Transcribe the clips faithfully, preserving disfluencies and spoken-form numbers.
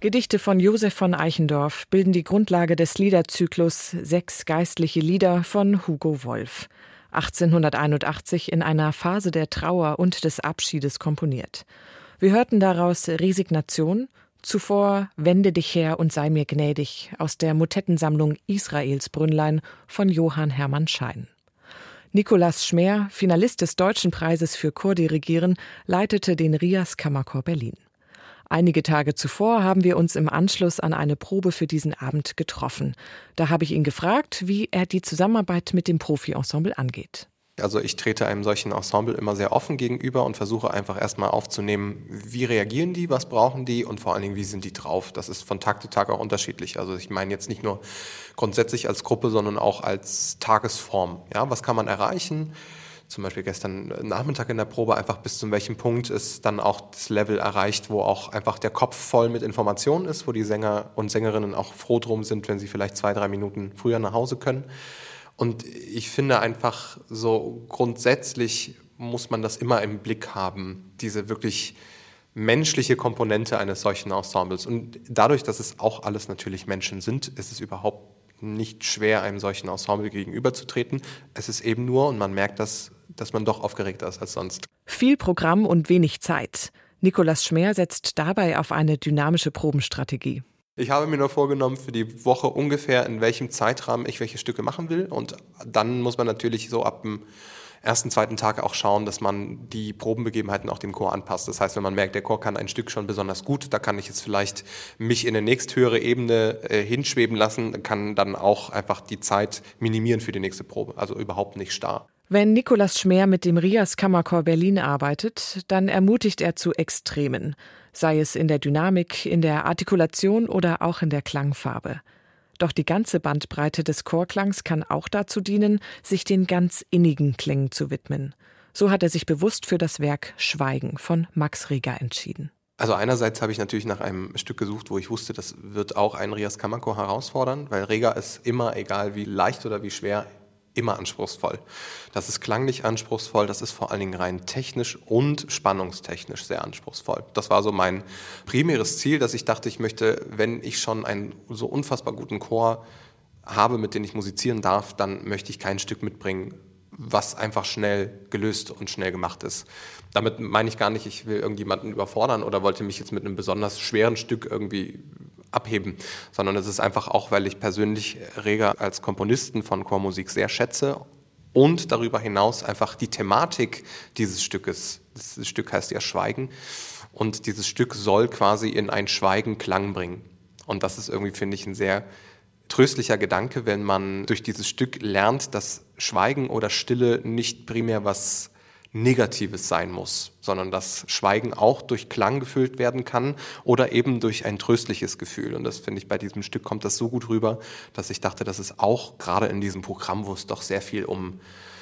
Gedichte von Josef von Eichendorff bilden die Grundlage des Liederzyklus Sechs geistliche Lieder von Hugo Wolf. achtzehnhunderteinundachtzig in einer Phase der Trauer und des Abschiedes komponiert. Wir hörten daraus Resignation, zuvor Wende dich her und sei mir gnädig aus der Motettensammlung Israels Brünnlein von Johann Hermann Schein. Nikolaus Schmeer, Finalist des Deutschen Preises für Chordirigieren, leitete den Rias Kammerchor Berlin. Einige Tage zuvor haben wir uns im Anschluss an eine Probe für diesen Abend getroffen. Da habe ich ihn gefragt, wie er die Zusammenarbeit mit dem Profi-Ensemble angeht. Also ich trete einem solchen Ensemble immer sehr offen gegenüber und versuche einfach erstmal aufzunehmen, wie reagieren die, was brauchen die und vor allen Dingen, wie sind die drauf. Das ist von Tag zu Tag auch unterschiedlich. Also ich meine jetzt nicht nur grundsätzlich als Gruppe, sondern auch als Tagesform. Ja, was kann man erreichen? Zum Beispiel gestern Nachmittag in der Probe, einfach bis zu welchem Punkt ist dann auch das Level erreicht, wo auch einfach der Kopf voll mit Informationen ist, wo die Sänger und Sängerinnen auch froh drum sind, wenn sie vielleicht zwei, drei Minuten früher nach Hause können. Und ich finde einfach so grundsätzlich muss man das immer im Blick haben, diese wirklich menschliche Komponente eines solchen Ensembles. Und dadurch, dass es auch alles natürlich Menschen sind, ist es überhaupt nicht schwer, einem solchen Ensemble gegenüberzutreten. Es ist eben nur, und man merkt das, dass man doch aufgeregter ist als sonst. Viel Programm und wenig Zeit. Nikolaus Schmeer setzt dabei auf eine dynamische Probenstrategie. Ich habe mir nur vorgenommen, für die Woche ungefähr, in welchem Zeitrahmen ich welche Stücke machen will. Und dann muss man natürlich so ab dem ersten, zweiten Tag auch schauen, dass man die Probenbegebenheiten auch dem Chor anpasst. Das heißt, wenn man merkt, der Chor kann ein Stück schon besonders gut, da kann ich jetzt vielleicht mich in eine nächsthöhere Ebene äh, hinschweben lassen, kann dann auch einfach die Zeit minimieren für die nächste Probe. Also überhaupt nicht starr. Wenn Nikolaus Schmeer mit dem Rias Kammerchor Berlin arbeitet, dann ermutigt er zu Extremen. Sei es in der Dynamik, in der Artikulation oder auch in der Klangfarbe. Doch die ganze Bandbreite des Chorklangs kann auch dazu dienen, sich den ganz innigen Klängen zu widmen. So hat er sich bewusst für das Werk Schweigen von Max Reger entschieden. Also einerseits habe ich natürlich nach einem Stück gesucht, wo ich wusste, das wird auch einen Rias Kammerchor herausfordern, weil Reger ist immer, egal wie leicht oder wie schwer, immer anspruchsvoll. Das ist klanglich anspruchsvoll, das ist vor allen Dingen rein technisch und spannungstechnisch sehr anspruchsvoll. Das war so mein primäres Ziel, dass ich dachte, ich möchte, wenn ich schon einen so unfassbar guten Chor habe, mit dem ich musizieren darf, dann möchte ich kein Stück mitbringen, was einfach schnell gelöst und schnell gemacht ist. Damit meine ich gar nicht, ich will irgendjemanden überfordern oder wollte mich jetzt mit einem besonders schweren Stück irgendwie abheben, sondern es ist einfach auch, weil ich persönlich Reger als Komponisten von Chormusik sehr schätze und darüber hinaus einfach die Thematik dieses Stückes, das Stück heißt ja Schweigen und dieses Stück soll quasi in ein Schweigen Klang bringen und das ist irgendwie, finde ich, ein sehr tröstlicher Gedanke, wenn man durch dieses Stück lernt, dass Schweigen oder Stille nicht primär was Negatives sein muss, sondern dass Schweigen auch durch Klang gefüllt werden kann oder eben durch ein tröstliches Gefühl. Und das finde ich, bei diesem Stück kommt das so gut rüber, dass ich dachte, dass es auch gerade in diesem Programm, wo es doch sehr viel um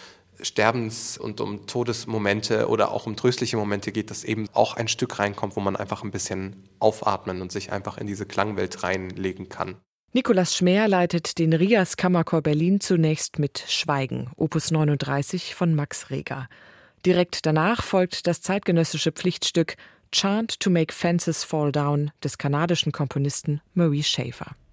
Sterbens- und um Todesmomente oder auch um tröstliche Momente geht, dass eben auch ein Stück reinkommt, wo man einfach ein bisschen aufatmen und sich einfach in diese Klangwelt reinlegen kann. Nikolaus Schmeer leitet den Rias Kammerchor Berlin zunächst mit Schweigen, Opus neununddreißig von Max Reger. Direkt danach folgt das zeitgenössische Pflichtstück Chant to Make Fences Fall Down des kanadischen Komponisten Maurice Schafer.